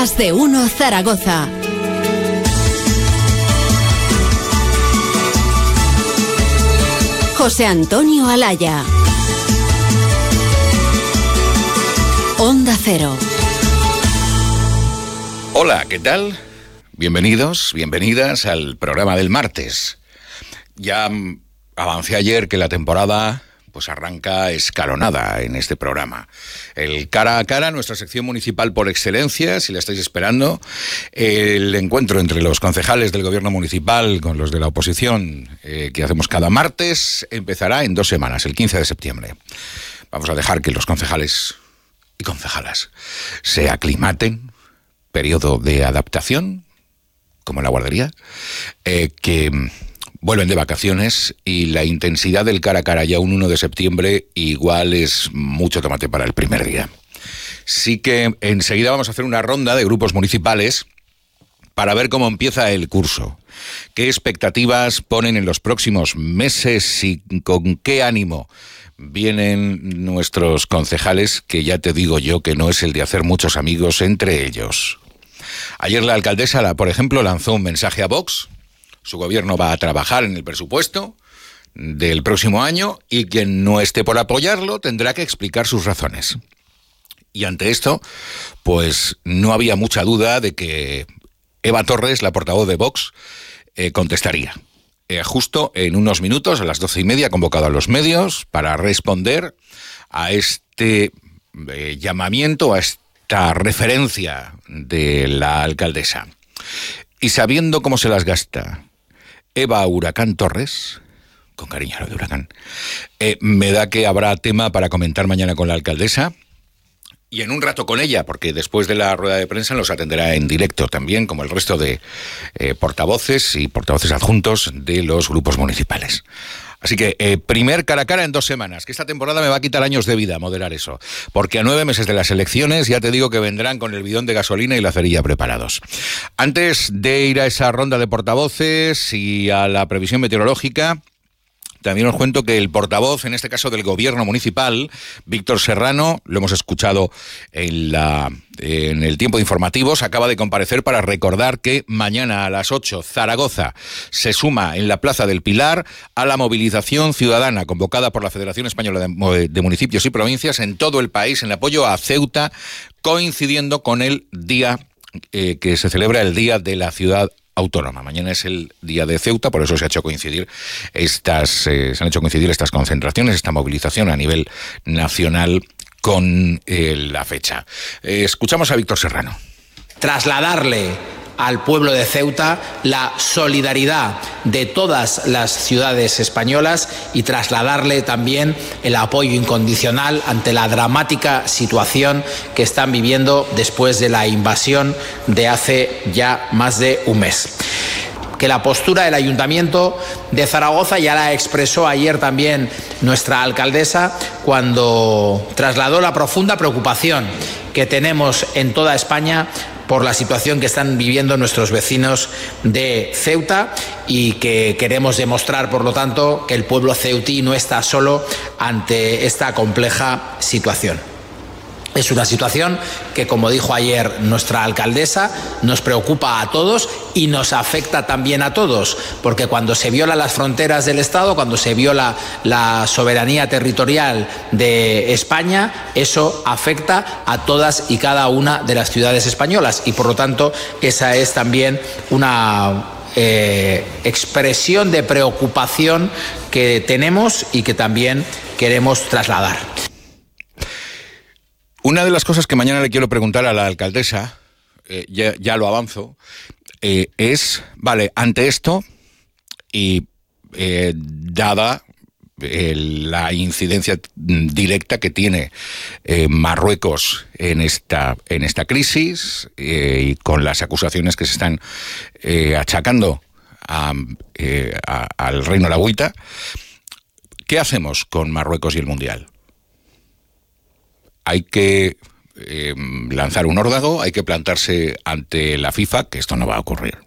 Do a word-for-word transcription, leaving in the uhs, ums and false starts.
Más de Uno Zaragoza. José Antonio Alaya. Onda Cero. Hola, ¿qué tal? Bienvenidos, bienvenidas al programa del martes. Ya avancé ayer que la temporada pues arranca escalonada en este programa. El cara a cara, nuestra sección municipal por excelencia, si la estáis esperando. El encuentro entre los concejales del gobierno municipal con los de la oposición, eh, que hacemos cada martes, empezará en dos semanas, el quince de septiembre. Vamos a dejar que los concejales y concejalas se aclimaten, periodo de adaptación, como en la guardería, eh, que vuelven de vacaciones y la intensidad del cara a cara ya un uno de septiembre igual es mucho tomate para el primer día. Sí que enseguida vamos a hacer una ronda de grupos municipales para ver cómo empieza el curso, qué expectativas ponen en los próximos meses y con qué ánimo vienen nuestros concejales, que ya te digo yo que no es el de hacer muchos amigos entre ellos. Ayer la alcaldesa, por ejemplo, lanzó un mensaje a Vox. Su gobierno va a trabajar en el presupuesto del próximo año y quien no esté por apoyarlo tendrá que explicar sus razones. Y ante esto, pues no había mucha duda de que Eva Torres, la portavoz de Vox, eh, contestaría. Eh, justo en unos minutos, a las doce y media, ha convocado a los medios para responder a este eh, llamamiento, a esta referencia de la alcaldesa. Y sabiendo cómo se las gasta Eva Huracán Torres, con cariño a lo de Huracán, eh, me da que habrá tema para comentar mañana con la alcaldesa y en un rato con ella, porque después de la rueda de prensa los atenderá en directo también, como el resto de eh, portavoces y portavoces adjuntos de los grupos municipales. Así que eh, primer cara a cara en dos semanas, que esta temporada me va a quitar años de vida moderar eso, porque a nueve meses de las elecciones ya te digo que vendrán con el bidón de gasolina y la cerilla preparados. Antes de ir a esa ronda de portavoces y a la previsión meteorológica, también os cuento que el portavoz, en este caso del gobierno municipal, Víctor Serrano, lo hemos escuchado en, la, en el tiempo de informativos, acaba de comparecer para recordar que mañana a las ocho Zaragoza se suma en la Plaza del Pilar a la movilización ciudadana convocada por la Federación Española de, de Municipios y Provincias en todo el país en apoyo a Ceuta, coincidiendo con el día eh, que se celebra el Día de la Ciudad Autónoma. Mañana es el día de Ceuta, por eso se ha hecho coincidir estas, eh, se han hecho coincidir estas concentraciones, esta movilización a nivel nacional con eh, la fecha. Eh, escuchamos a Víctor Serrano. Trasladarle al pueblo de Ceuta la solidaridad de todas las ciudades españolas y trasladarle también el apoyo incondicional ante la dramática situación que están viviendo después de la invasión de hace ya más de un mes. Que la postura del Ayuntamiento de Zaragoza ya la expresó ayer también nuestra alcaldesa cuando trasladó la profunda preocupación que tenemos en toda España por la situación que están viviendo nuestros vecinos de Ceuta y que queremos demostrar, por lo tanto, que el pueblo ceutí no está solo ante esta compleja situación. Es una situación que, como dijo ayer nuestra alcaldesa, nos preocupa a todos y nos afecta también a todos, porque cuando se violan las fronteras del Estado, cuando se viola la soberanía territorial de España, eso afecta a todas y cada una de las ciudades españolas y, por lo tanto, esa es también una eh, expresión de preocupación que tenemos y que también queremos trasladar. Una de las cosas que mañana le quiero preguntar a la alcaldesa, eh, ya, ya lo avanzo, eh, es, vale, ante esto y eh, dada eh, la incidencia directa que tiene eh, Marruecos en esta, en esta crisis eh, y con las acusaciones que se están eh, achacando a, eh, a, al Reino Alauita, ¿qué hacemos con Marruecos y el Mundial? Hay que eh, lanzar un órdago, hay que plantarse ante la FIFA, que esto no va a ocurrir.